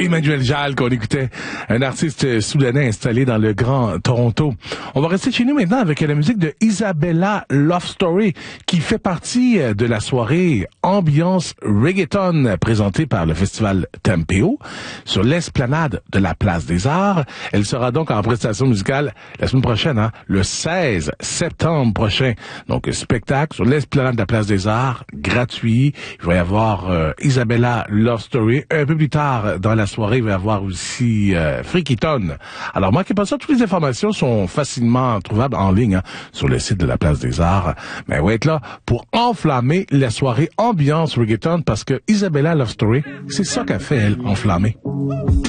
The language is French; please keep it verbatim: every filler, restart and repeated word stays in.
Emmanuel Jal qu'on écoutait, un artiste soudanais installé dans le Grand Toronto. On va rester chez nous maintenant avec la musique de Isabella Love Story qui fait partie de la soirée Ambiance Reggaeton présentée par le festival Tempo sur l'esplanade de la Place des Arts. Elle sera donc en prestation musicale la semaine prochaine, hein, le seize septembre prochain. Donc spectacle sur l'esplanade de la Place des Arts, gratuit. Il va y avoir euh, Isabella Love Story. Un peu plus tard dans la soirée, il va y avoir aussi euh, Freakyton. Alors, manquez pas ça, toutes les informations sont facilement trouvables en ligne hein, sur le site de la Place des Arts. Mais on va être là pour enflammer la soirée ambiance reggaeton parce que Isabella Love Story, c'est ça qu'a fait, elle, enflammer.